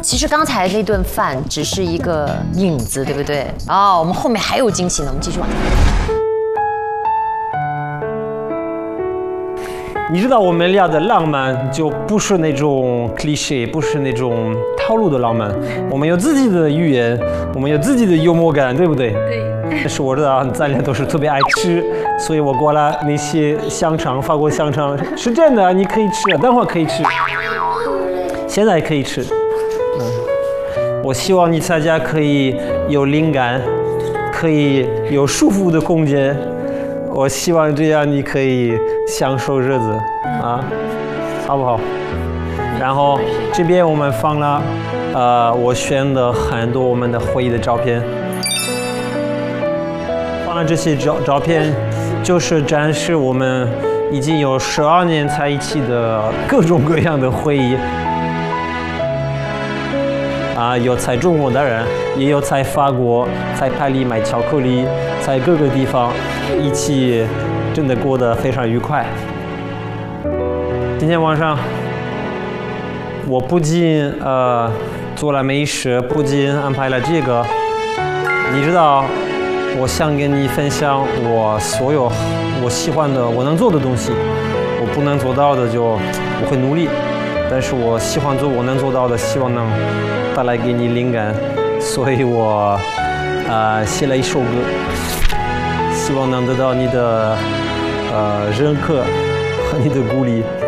其实刚才那顿饭只是一个影子，对不对？哦，我们后面还有惊喜呢，我们继续往下。 你知道我们俩的浪漫就不是那种 cliché， 不是那种套路的浪漫。我们有自己的语言，我们有自己的幽默感，对不对？对。但是我知道咱俩都是特别爱吃，所以我过来那些香肠，法国香肠是真的，你可以吃，等会儿可以吃，现在可以吃。我希望你在家可以有灵感，可以有舒服的空间。我希望这样你可以享受日子啊，好不好？然后这边我们放了我选的很多我们的回忆的照片，放了这些照片，就是展示我们已经有12年在一起的各种各样的回忆。有在中国的人，也有在法国，在巴黎买巧克力，在各个地方一起，真的过得非常愉快。今天晚上，我不仅做了美食，不仅安排了这个，你知道，我想跟你分享我所有我喜欢的、我能做的东西，我不能做到的就我会努力。但是我喜欢做我能做到的，希望能带来给你灵感，所以我写了一首歌，希望能得到你的认可和你的鼓励。